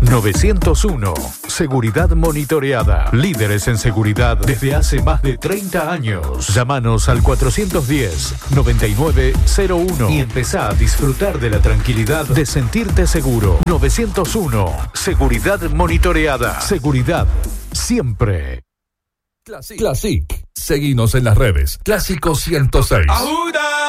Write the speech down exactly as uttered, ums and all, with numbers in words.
novecientos uno. Seguridad monitoreada. Líderes en seguridad desde hace más de treinta años. Llámanos al cuatrocientos diez, noventa y nueve cero uno y empezá a disfrutar de la tranquilidad de sentirte seguro. novecientos uno. Seguridad monitoreada. Seguridad siempre. Classic. Classic. Seguinos en las redes. Clásico ciento seis.